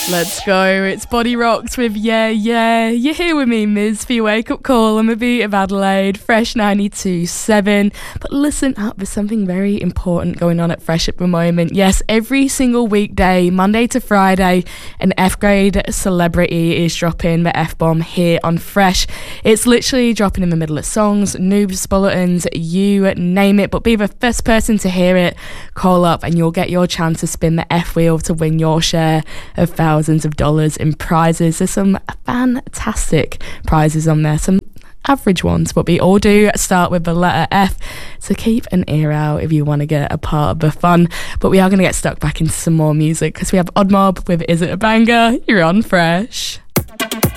Let's go. It's Body Rocks with Yeah, Yeah. You're here with me, Miz, for your wake-up call on the beat of Adelaide, Fresh 92.7. But listen up, there's something very important going on at Fresh at the moment. Yes, every single weekday, Monday to Friday, an F-grade celebrity is dropping the F-bomb here on Fresh. It's literally dropping in the middle of songs, news bulletins, you name it. But be the first person to hear it, call up and you'll get your chance to spin the F-wheel to win your share of thousands of dollars in prizes. There's some fantastic prizes on there, some average ones, but we all do start with the letter F, so keep an ear out if you want to get a part of the fun. But we are going to get stuck back into some more music because we have Odd Mob with Is It a Banger? You're on Fresh.